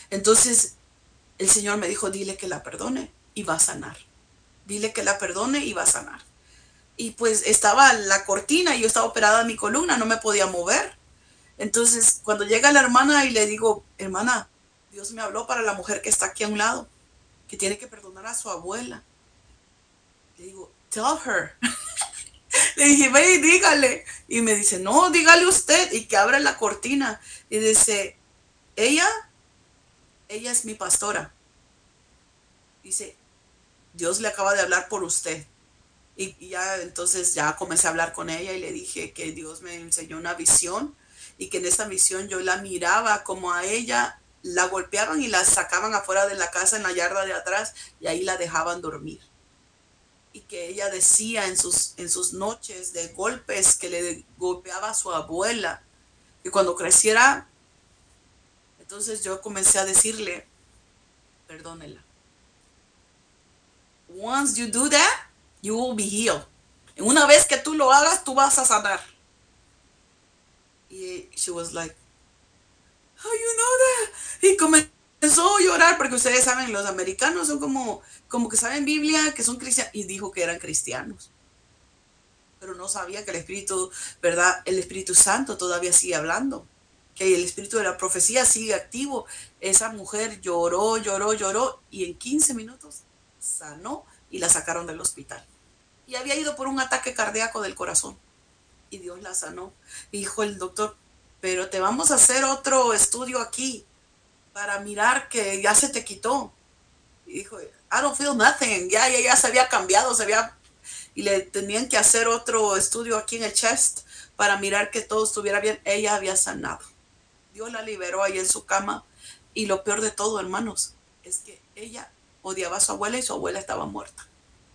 Entonces el Señor me dijo, dile que la perdone y va a sanar. Dile que la perdone y va a sanar. Y pues estaba la cortina y yo estaba operada en mi columna, no me podía mover. Entonces cuando llega la hermana y le digo, hermana, Dios me habló para la mujer que está aquí a un lado, que tiene que perdonar a su abuela. Le digo, tell her. Le dije, ve y dígale. Y me dice, no, dígale usted. Y que abre la cortina. Y dice, ella es mi pastora. Dice, Dios le acaba de hablar por usted. Y ya entonces ya comencé a hablar con ella y le dije que Dios me enseñó una visión y que en esa visión yo la miraba como a ella la golpeaban y la sacaban afuera de la casa en la yarda de atrás y ahí la dejaban dormir. Y que ella decía en sus noches de golpes que le golpeaba a su abuela, y cuando creciera, entonces yo comencé a decirle, perdónela. Once you do that, you will be healed. Una vez que tú lo hagas, tú vas a sanar. Y she was like, how you know that? Y comenzó a llorar porque ustedes saben, los americanos son como que saben Biblia, que son cristianos, y dijo que eran cristianos. Pero no sabía que el Espíritu, ¿verdad? El Espíritu Santo todavía sigue hablando, que el Espíritu de la profecía sigue activo. Esa mujer lloró, lloró, lloró y en 15 minutos sanó y la sacaron del hospital. Y había ido por un ataque cardíaco del corazón y Dios la sanó. Y dijo el doctor, pero te vamos a hacer otro estudio aquí para mirar que ya se te quitó. Y dijo, I don't feel nothing, ya se había cambiado, y le tenían que hacer otro estudio aquí en el chest para mirar que todo estuviera bien. Ella había sanado. Dios la liberó ahí en su cama. Y lo peor de todo, hermanos, es que ella odiaba a su abuela y su abuela estaba muerta.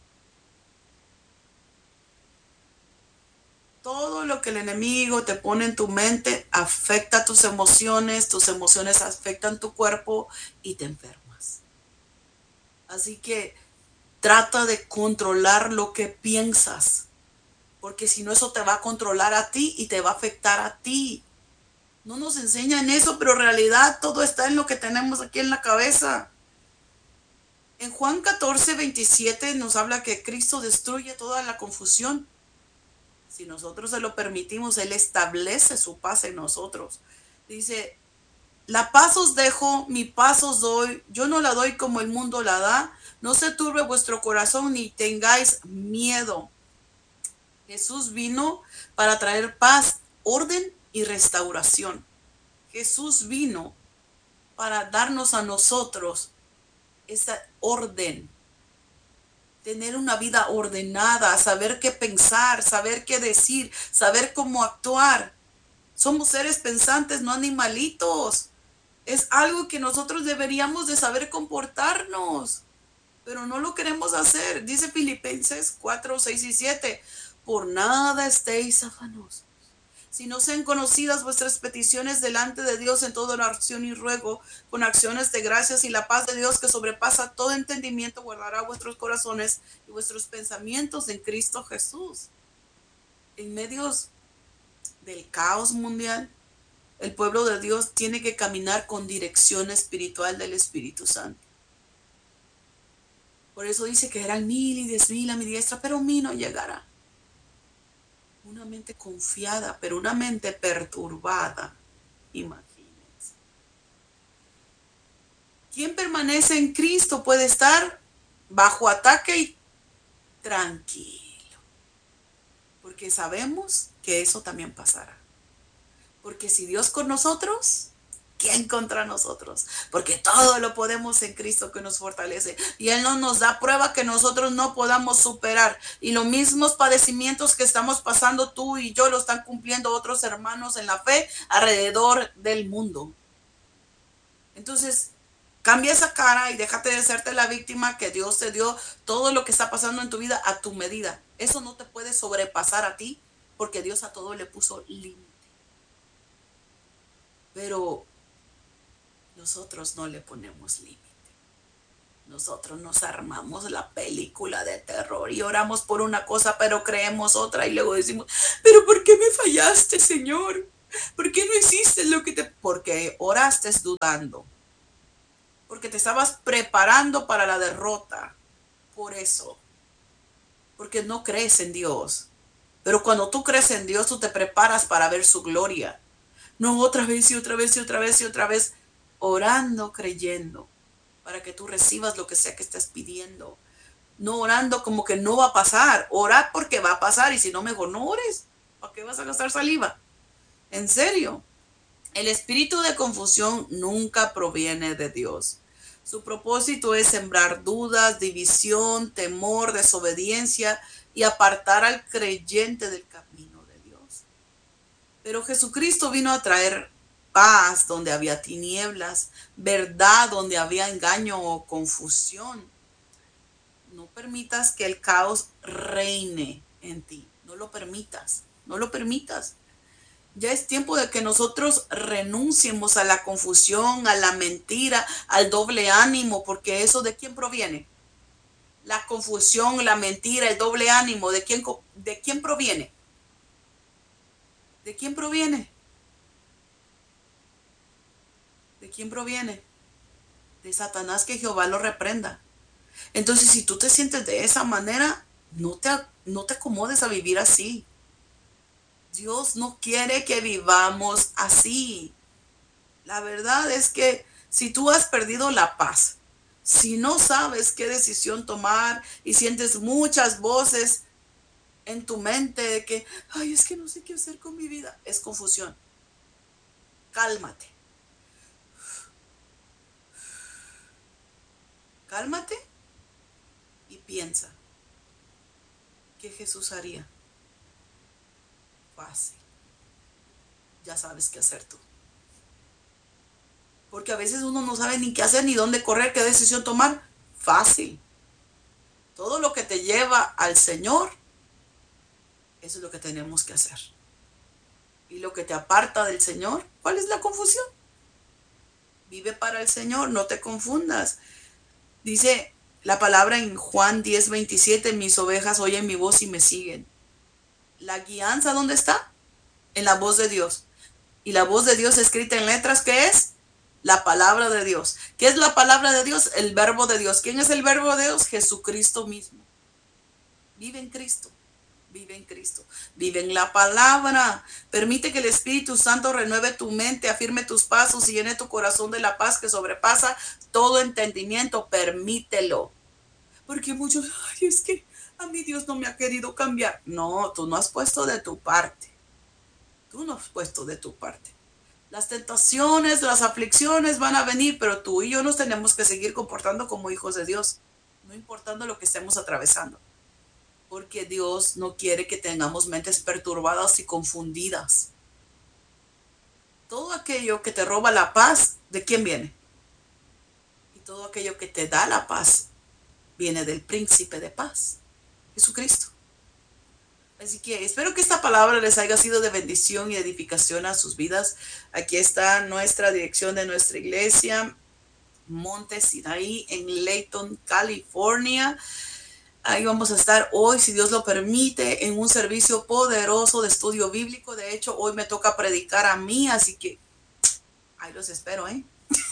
Todo lo que el enemigo te pone en tu mente afecta tus emociones afectan tu cuerpo y te enfermas. Así que trata de controlar lo que piensas, porque si no eso te va a controlar a ti y te va a afectar a ti. No nos enseñan eso, pero en realidad todo está en lo que tenemos aquí en la cabeza. En Juan 14:27 nos habla que Cristo destruye toda la confusión. Si nosotros se lo permitimos, Él establece su paz en nosotros. Dice, la paz os dejo, mi paz os doy, yo no la doy como el mundo la da, no se turbe vuestro corazón ni tengáis miedo. Jesús vino para traer paz, orden y restauración. Jesús vino para darnos a nosotros esa orden, tener una vida ordenada, saber qué pensar, saber qué decir, saber cómo actuar. Somos seres pensantes, no animalitos. Es algo que nosotros deberíamos de saber comportarnos, pero no lo queremos hacer. Dice Filipenses 4, 6 y 7, por nada estéis afanosos, si no sean conocidas vuestras peticiones delante de Dios en toda oración y ruego, con acciones de gracias, y la paz de Dios que sobrepasa todo entendimiento guardará vuestros corazones y vuestros pensamientos en Cristo Jesús. En medio del caos mundial, el pueblo de Dios tiene que caminar con dirección espiritual del Espíritu Santo. Por eso dice que eran 1000 y 10,000 a mi diestra, pero a mí no llegará. Una mente confiada, pero una mente perturbada. Imagínense. Quien permanece en Cristo puede estar bajo ataque y tranquilo, porque sabemos que eso también pasará. Porque si Dios con nosotros, ¿quién contra nosotros? Porque todo lo podemos en Cristo que nos fortalece. Y Él no nos da prueba que nosotros no podamos superar. Y los mismos padecimientos que estamos pasando tú y yo lo están cumpliendo otros hermanos en la fe alrededor del mundo. Entonces, cambia esa cara y déjate de hacerte la víctima, que Dios te dio todo lo que está pasando en tu vida a tu medida. Eso no te puede sobrepasar a ti, porque Dios a todo le puso límite. Pero nosotros no le ponemos límite. Nosotros nos armamos la película de terror y oramos por una cosa, pero creemos otra, y luego decimos, pero ¿por qué me fallaste, Señor? ¿Por qué no hiciste lo que te...? Porque oraste dudando. porque te estabas preparando para la derrota. Por eso, porque no crees en Dios. Pero cuando tú crees en Dios, tú te preparas para ver su gloria. No otra vez y otra vez y otra vez y otra vez, orando, creyendo, para que tú recibas lo que sea que estés pidiendo. No orando como que no va a pasar. Ora porque va a pasar, y si no, mejor no ores. ¿Para qué vas a gastar saliva? En serio. El espíritu de confusión nunca proviene de Dios. Su propósito es sembrar dudas, división, temor, desobediencia y apartar al creyente del camino de Dios. Pero Jesucristo vino a traer paz donde había tinieblas, verdad donde había engaño o confusión. No permitas que el caos reine en ti. No lo permitas. No lo permitas. Ya es tiempo de que nosotros renunciemos a la confusión, a la mentira, al doble ánimo, porque eso ¿de quién proviene? La confusión, la mentira, el doble ánimo, ¿de quién proviene? ¿De quién proviene? ¿De quién proviene? De Satanás, que Jehová lo reprenda. Entonces, si tú te sientes de esa manera, no te acomodes a vivir así. Dios no quiere que vivamos así. La verdad es que si tú has perdido la paz, si no sabes qué decisión tomar y sientes muchas voces en tu mente de que, ay, es que no sé qué hacer con mi vida, es confusión. Cálmate. Cálmate y piensa, ¿qué Jesús haría? Fácil. Ya sabes qué hacer tú. Porque a veces uno no sabe ni qué hacer, ni dónde correr, qué decisión tomar. Fácil. Todo lo que te lleva al Señor, eso es lo que tenemos que hacer. Y lo que te aparta del Señor, ¿cuál es la confusión? Vive para el Señor, no te confundas. Dice la palabra en Juan 10:27, mis ovejas oyen mi voz y me siguen. La guianza, ¿dónde está? En la voz de Dios. Y la voz de Dios escrita en letras, ¿qué es? La palabra de Dios. ¿Qué es la palabra de Dios? El verbo de Dios. ¿Quién es el verbo de Dios? Jesucristo mismo. Vive en Cristo. Vive en Cristo. Vive en la palabra. Permite que el Espíritu Santo renueve tu mente, afirme tus pasos y llene tu corazón de la paz que sobrepasa todo entendimiento. Permítelo. Porque muchos, ay, es que a mí Dios no me ha querido cambiar. No, tú no has puesto de tu parte. Tú no has puesto de tu parte. Las tentaciones, las aflicciones van a venir, pero tú y yo nos tenemos que seguir comportando como hijos de Dios, no importando lo que estemos atravesando. Porque Dios no quiere que tengamos mentes perturbadas y confundidas. Todo aquello que te roba la paz, ¿de quién viene? Y todo aquello que te da la paz, viene del príncipe de paz, Jesucristo. Así que espero que esta palabra les haya sido de bendición y edificación a sus vidas. Aquí está nuestra dirección de nuestra iglesia, Monte Sinaí, en Layton, California. Ahí vamos a estar hoy, si Dios lo permite, en un servicio poderoso de estudio bíblico. De hecho, hoy me toca predicar a mí, así que ahí los espero, ¿eh?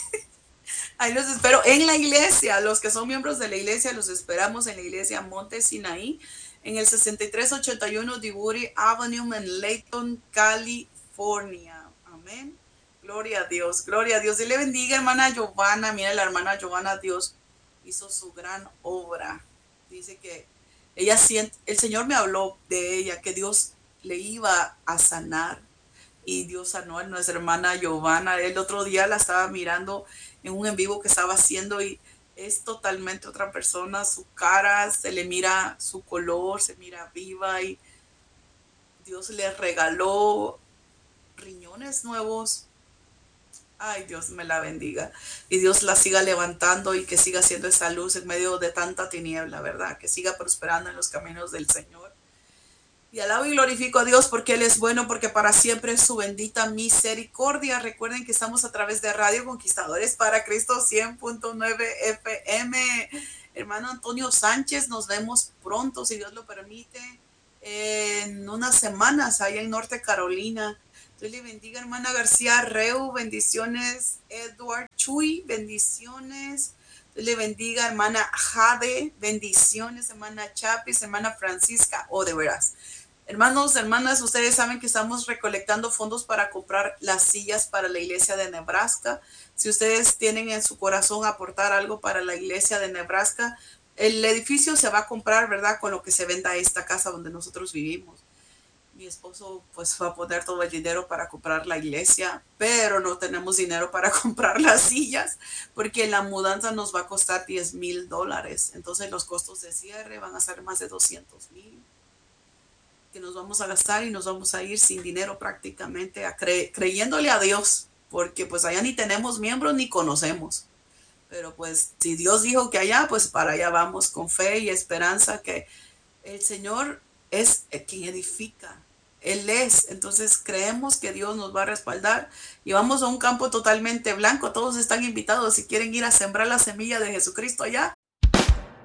Ahí los espero en la iglesia. Los que son miembros de la iglesia, los esperamos en la iglesia Monte Sinaí, en el 6381 Dewey Avenue en Layton, California. Amén. Gloria a Dios, gloria a Dios. Dios le bendiga, hermana Giovanna. Mira, la hermana Giovanna, Dios hizo su gran obra. Dice que ella siente, el Señor me habló de ella, que Dios le iba a sanar. Y Dios sanó a nuestra hermana Giovanna. El otro día la estaba mirando en un en vivo que estaba haciendo y es totalmente otra persona. Su cara, se le mira su color, se mira viva, y Dios le regaló riñones nuevos. Ay, Dios me la bendiga. Y Dios la siga levantando y que siga siendo esa luz en medio de tanta tiniebla, ¿verdad? Que siga prosperando en los caminos del Señor. Y alabo y glorifico a Dios porque Él es bueno, porque para siempre es su bendita misericordia. Recuerden que estamos a través de Radio Conquistadores para Cristo 100.9 FM. Hermano Antonio Sánchez, nos vemos pronto, si Dios lo permite, en unas semanas allá en Norte Carolina. Dios le bendiga, hermana García Reu, bendiciones. Edward Chuy, bendiciones. Dios le bendiga, hermana Jade, bendiciones, hermana Chapis, hermana Francisca. Oh, de veras. Hermanos, hermanas, ustedes saben que estamos recolectando fondos para comprar las sillas para la iglesia de Nebraska. Si ustedes tienen en su corazón aportar algo para la iglesia de Nebraska, el edificio se va a comprar, ¿verdad? Con lo que se venda esta casa donde nosotros vivimos. Mi esposo pues va a poner todo el dinero para comprar la iglesia, pero no tenemos dinero para comprar las sillas porque la mudanza nos va a costar $10,000. Entonces los costos de cierre van a ser más de 200,000 que nos vamos a gastar y nos vamos a ir sin dinero prácticamente creyéndole a Dios, porque pues allá ni tenemos miembros ni conocemos. Pero pues si Dios dijo que allá, pues para allá vamos con fe y esperanza que el Señor es quien edifica. Él es. Entonces creemos que Dios nos va a respaldar y vamos a un campo totalmente blanco. Todos están invitados si quieren ir a sembrar la semilla de Jesucristo allá.